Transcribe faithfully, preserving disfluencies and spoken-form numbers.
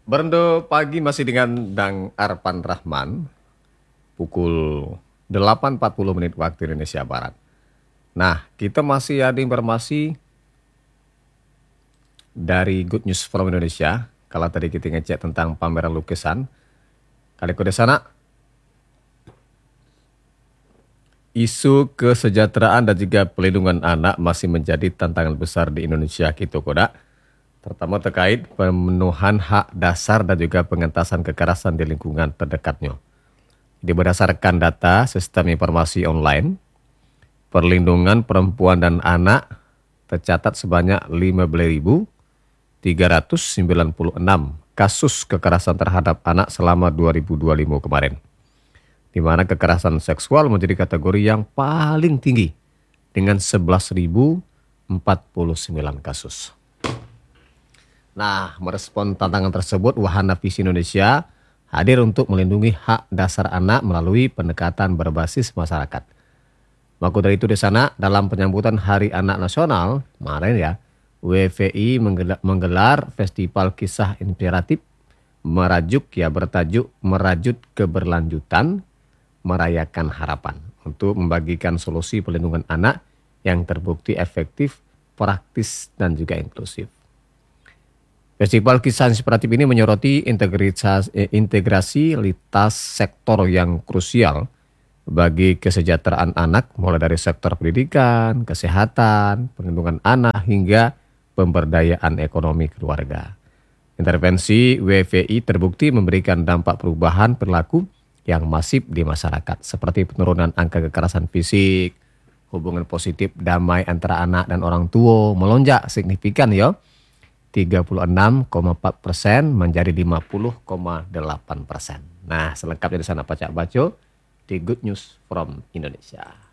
Berendo pagi masih dengan Dang Arpan Rahman, pukul delapan empat puluh menit waktu Indonesia Barat. Nah, kita masih ada informasi dari Good News from Indonesia. Kalau tadi kita ngecek tentang pameran lukisan, kali kode sana, isu kesejahteraan dan juga pelindungan anak masih menjadi tantangan besar di Indonesia gitu kodak. Terutama terkait pemenuhan hak dasar dan juga pengentasan kekerasan di lingkungan terdekatnya. Jadi berdasarkan data sistem informasi online, perlindungan perempuan dan anak tercatat sebanyak lima belas ribu tiga ratus sembilan puluh enam kasus kekerasan terhadap anak selama dua ribu dua puluh lima kemarin. Di mana kekerasan seksual menjadi kategori yang paling tinggi dengan sebelas ribu empat puluh sembilan kasus. Nah, merespon tantangan tersebut, Wahana Visi Indonesia hadir untuk melindungi hak dasar anak melalui pendekatan berbasis masyarakat. Maka dari itu di sana, dalam penyambutan Hari Anak Nasional kemarin ya, W V I menggelar, menggelar festival kisah inspiratif merajuk ya bertajuk Merajut Keberlanjutan Merayakan Harapan untuk membagikan solusi pelindungan anak yang terbukti efektif, praktis dan juga inklusif. Festival kisah inspiratif ini menyoroti integritas, eh, integrasi lintas sektor yang krusial bagi kesejahteraan anak, mulai dari sektor pendidikan, kesehatan, perlindungan anak, hingga pemberdayaan ekonomi keluarga. Intervensi W V I terbukti memberikan dampak perubahan perilaku yang masif di masyarakat, seperti penurunan angka kekerasan fisik, hubungan positif damai antara anak dan orang tua melonjak signifikan ya. tiga puluh enam koma empat persen menjadi lima puluh koma delapan persen. Nah, selengkapnya di sana Pak Cak Baco di Good News from Indonesia.